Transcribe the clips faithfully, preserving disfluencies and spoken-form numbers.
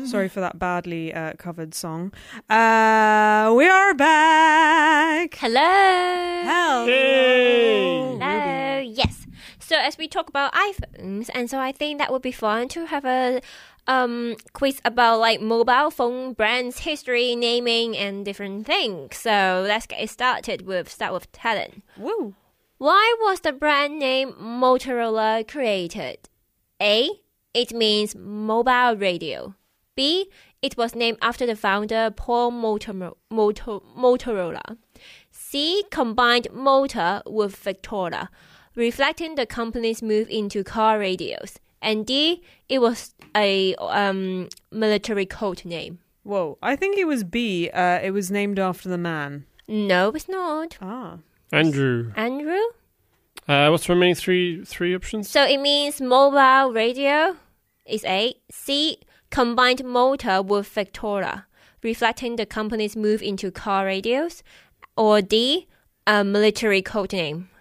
Sorry for that badly uh, covered song. Uh, we are back. Hello. Hello. Hey. Hello. Yes. So as we talk about iPhones, and so I think that would be fun to have a um quiz about like mobile phone brands, history, naming, and different things. So let's get it started with start with Talent. Woo. Why was the brand name Motorola created? A. It means mobile radio. B. It was named after the founder Paul Motor- Motor- Motorola. C. Combined motor with Victrola, reflecting the company's move into car radios. And D. It was a um, military code name. Whoa. I think it was B. Uh, it was named after the man. No, it's not. Ah. Andrew. Andrew? Uh, what's the remaining three three options? So it means mobile radio is A. C. Combined motor with Victrola, reflecting the company's move into car radios. Or D. A military code name.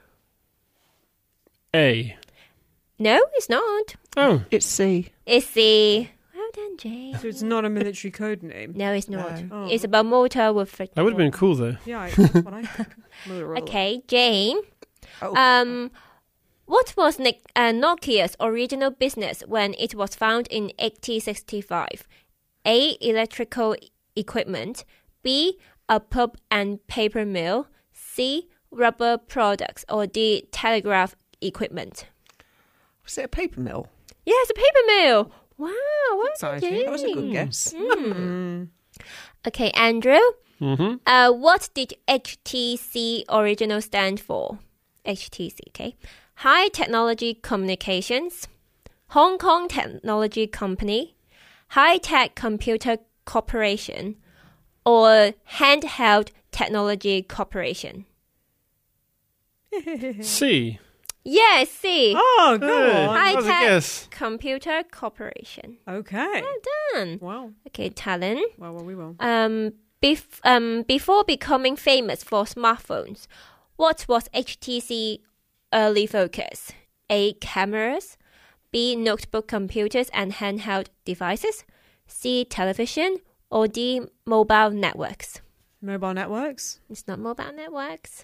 A. No, it's not. Oh. It's C. It's C. Well done, Jay. So it's not a military code name. No, it's not. No. Oh. It's about motor with Victrola. That would have been cool, though. Yeah, I, that's what I think. Motorola. Okay, Jane. Oh. Um, what was Nic- uh, Nokia's original business when it was founded in eighteen sixty-five? A. Electrical equipment. B. A pulp and paper mill. C. Rubber products. Or D. Telegraph equipment. Was it a paper mill? Yes, a paper mill. Wow, what Exciting. That was a good guess. Mm. Okay, Andrew. Mm-hmm. Uh, what did H T C original stand for? H T C, okay. High Technology Communications, Hong Kong Technology Company, High Tech Computer Corporation, or Handheld Technology Corporation? C. Yes, C. Oh, go Hey, on. High that was a Tech guess. Computer Corporation. Okay. Well done. Wow. Okay, Talon. Well, well, we will. Um, bef- um, before becoming famous for smartphones, what was H T C early focus? A. Cameras. B. Notebook computers and handheld devices. C. Television. Or D. Mobile networks. Mobile networks? It's not mobile networks.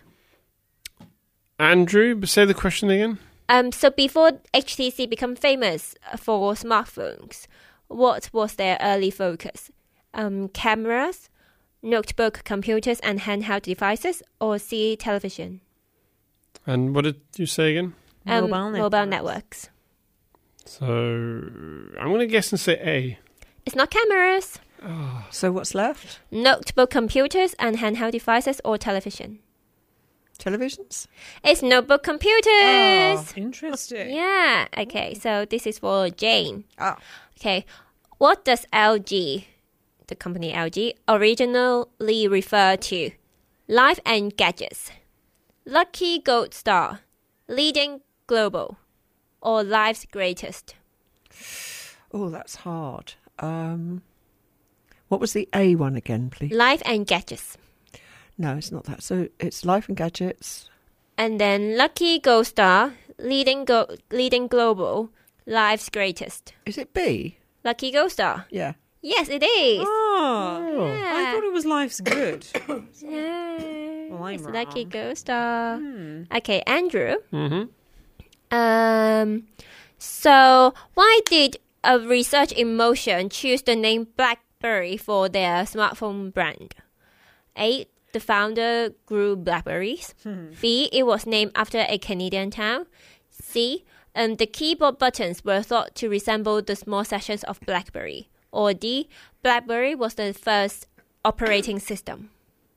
Andrew, say the question again. Um, so before H T C became famous for smartphones, what was their early focus? Um, cameras, notebook computers and handheld devices, or C. Television? And what did you say again? Um, Mobile mobile networks. networks. So, I'm going to guess and say A. It's not cameras, So what's left? notebook computers and handheld devices, or television. Televisions? It's notebook computers. Oh, interesting. Yeah. Okay. So this is for Jane. Ah. Okay. What does L G, the company L G, originally refer to? Life and gadgets, Lucky Gold Star, Leading Global, or Life's Greatest? Oh, that's hard. Um, what was the A one again, please? Life and gadgets. No, it's not that. So it's Life and Gadgets. And then Lucky Gold Star, Leading Go- Leading Global, Life's Greatest. Is it B? Lucky Gold Star. Yeah. Yes, it is. Oh. Yeah. I thought it was Life's Good. Yeah. Well, I'm It's Lucky wrong. Gold Star. Hmm. Okay, Andrew. Mm-hmm. Um, so why did a Research in Motion choose the name BlackBerry for their smartphone brand? A. The founder grew blackberries. B. It was named after a Canadian town. C. Um, the keyboard buttons were thought to resemble the small sections of BlackBerry. Or D. BlackBerry was the first operating system.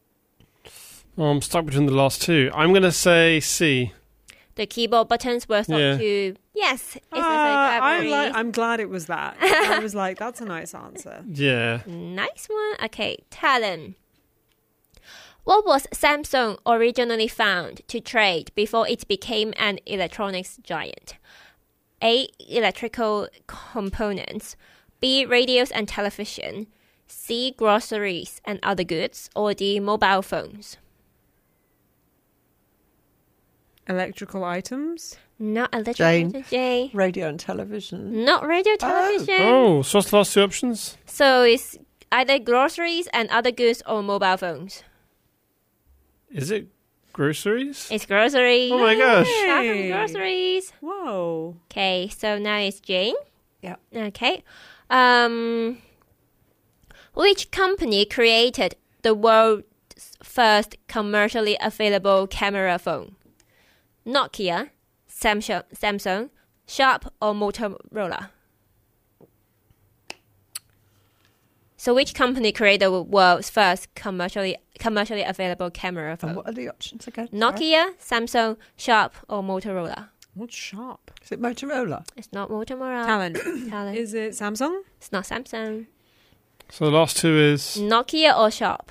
Well, I'm stuck between the last two. I'm going to say C. The keyboard buttons were thought Yeah. to... Yes, it's Uh, a I'm, BlackBerry. like, I'm glad it was that. I was like, that's a nice answer. Yeah. Nice one. Okay, Talon. What was Samsung originally found to trade before it became an electronics giant? A. Electrical components. B. Radios and television. C. Groceries and other goods. Or D. Mobile phones. Electrical items? Not electric Jane. motor, Jane. Radio and television. Not radio television. Oh, so what's the last two options? So it's either groceries and other goods or mobile phones. Is it groceries? It's groceries. Oh my gosh. Shop and groceries. Whoa. Okay, so now it's Jane. Yeah. Okay. Um, which company created the world's first commercially available camera phone? Nokia, Samsung, Samsung, Sharp, or Motorola? So, which company created the world's first commercially commercially available camera And phone? what are the options again? Nokia, Samsung, Sharp, or Motorola? What's Sharp? Is it Motorola? It's not Motorola. Talent. Talent. Is it Samsung? It's not Samsung. So the last two is. Nokia or Sharp?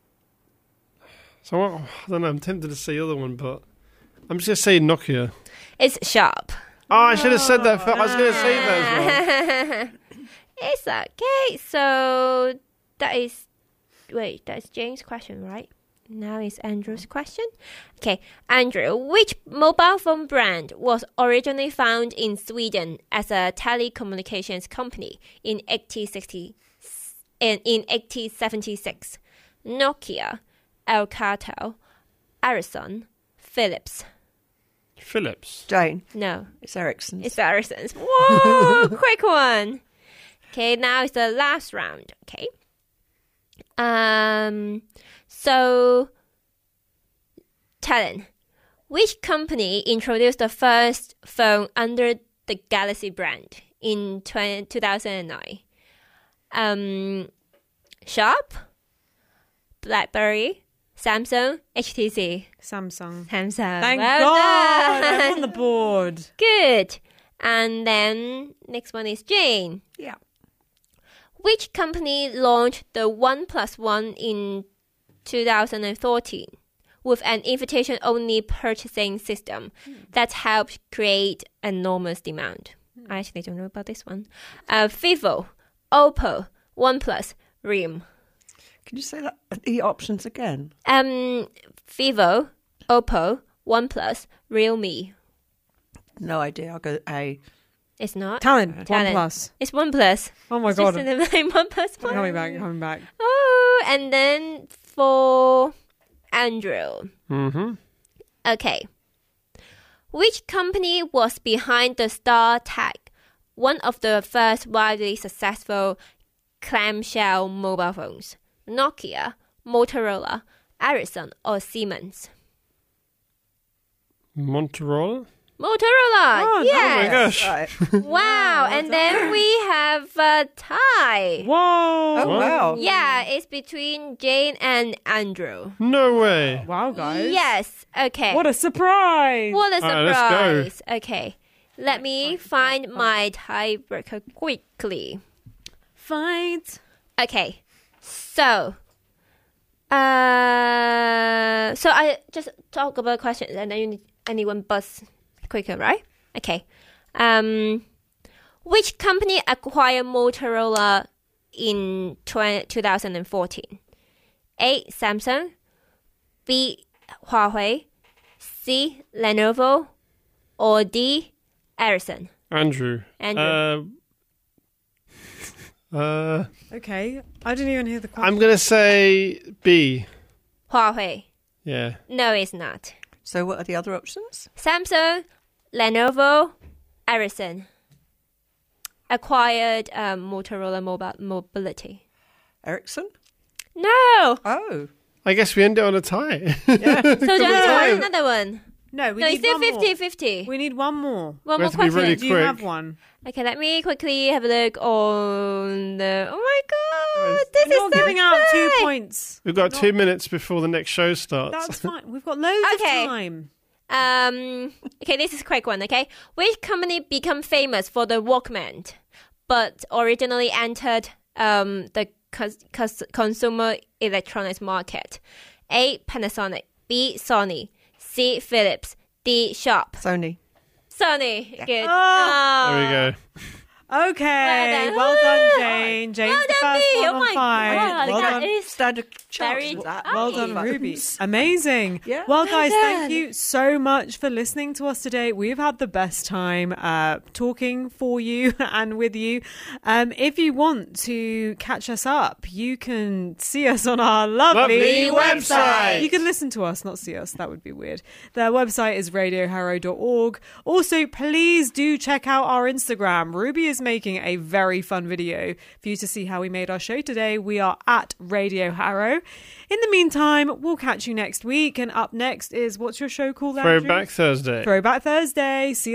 So what, I don't know. I'm tempted to say the other one, but I'm just gonna say Nokia. It's Sharp. Oh, I should have said that. I was gonna say that as well. It's okay. So that is wait, that's James' question, right? Now it's Andrew's question. Okay, Andrew, which mobile phone brand was originally found in Sweden as a telecommunications company in eighteen sixty in, in eighteen seventy-six? Nokia, Alcatel, Ericsson, Philips. Philips. Jane. No, It's Ericsson. it's Ericsson's. Whoa, quick one. Okay, now it's the last round. Okay. Um. So, Talon, which company introduced the first phone under the Galaxy brand in two thousand nine? Um, Sharp, BlackBerry, Samsung, H T C. Samsung. Samsung. Thank Well God. done. I'm on the board. Good. And then next one is Jane. Yeah. Which company launched the One Plus One in two thousand fourteen with an invitation-only purchasing system that helped create enormous demand? I actually don't know about this one. Uh, Vivo, Oppo, OnePlus, Realme. Can you say that the options again? Um, Vivo, Oppo, OnePlus, Realme. No idea. I'll go A. It's not. Talent. Talent. One plus. It's OnePlus. Oh my It's God. just in the name, OnePlus One. Coming back. Coming back. Oh, and then for Andrew. Mm-hmm. Okay. Which company was behind the StarTAC, one of the first widely successful clamshell mobile phones? Nokia, Motorola, Ericsson, or Siemens? Motorola. Motorola. Oh, yes. Oh my gosh. Wow. And then we have a tie. Whoa. Oh, What? wow. Yeah, it's between Jane and Andrew. No way. Wow, guys. Yes. Okay. What a surprise. What a All right, let's go. surprise. Okay. Let me find my tiebreaker quickly. Fight. Okay. So, uh, so I just talk about questions and then you need anyone buzz quicker, right? Okay. Um, which company acquired Motorola in two thousand fourteen? A. Samsung. B. Huawei. C. Lenovo. Or D. Ericsson. Andrew. Andrew. Uh, uh, Okay. I didn't even hear the question. I'm gonna say B. Huawei. Yeah. No, it's not. So what are the other options? Samsung, Lenovo, Ericsson acquired um, Motorola Mobile Mobility. Ericsson? No. Oh. I guess we end it on a tie. Yeah. So do you time. want another one? No, we no, need it's still one more. fifty-fifty. We need one more. One We more have to be question. really Do you quick. have one? Okay, let me quickly have a look on the. Oh my god, this We're is not so giving out two quick. points. We've got Not- two minutes before the next show starts. That's fine. We've got loads Okay. of time. Um. Okay, this is a quick one. Okay, which company became famous for the Walkman, but originally entered um the cons- cons- consumer electronics market? A. Panasonic. B. Sony. C. Philips. D. Sharp. Sony. Sony. Good. Oh. Oh. There we go. Okay. Well done. Well done, Woo. Jane. nine. James, Well the done, first me. one Oh on my five. God, Well that done. is Stand a very- chance with that. Well Hey. done, Ruby. Amazing. Yeah. Well, Well guys, thank done. you so much for listening to us today. We've had the best time uh, talking for you and with you. Um, if you want to catch us up, you can see us on our lovely, Lovely website. You can listen to us, not see us. That would be weird. The website is radio harrow dot org. Also, please do check out our Instagram. Ruby is making a very fun video for you to see how we made our show today. We are at Radio Harrow. In the meantime, we'll catch you next week. And up next is, what's your show called, Andrew? Throwback Thursday. Throwback Thursday. See you